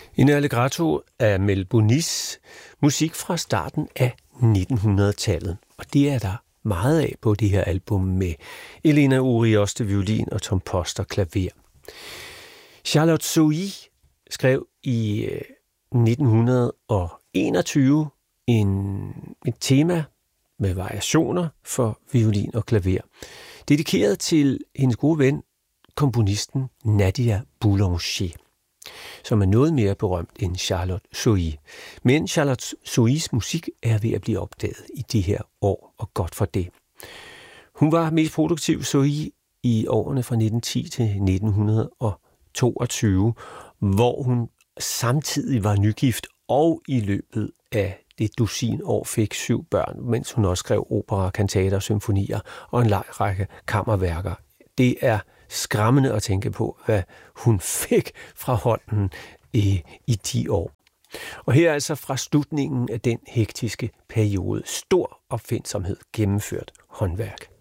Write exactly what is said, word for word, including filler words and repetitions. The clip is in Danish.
En allegretto af Mel Bonis, musik fra starten af nitten hundrede-tallet. Og det er der meget af på det her album med Elena Urioste violin og Tom Poster klaver. Charlotte Zoe skrev i nitten enogtyve en, et tema med variationer for violin og klaver, dedikeret til hendes gode ven, komponisten Nadia Boulanger, som er noget mere berømt end Charlotte Zoe. Men Charlotte Zoes musik er ved at blive opdaget i de her år, og godt for det. Hun var mest produktiv Zoe i årene fra nitten ti til nitten toogtyve, hvor hun samtidig var nygift og i løbet af det dusin år fik syv børn, mens hun også skrev opera, kantater, symfonier og en lang række kammerværker. Det er skræmmende at tænke på, hvad hun fik fra hånden i, i de år. Og her er altså fra slutningen af den hektiske periode stor opfindsomhed gennemført håndværk.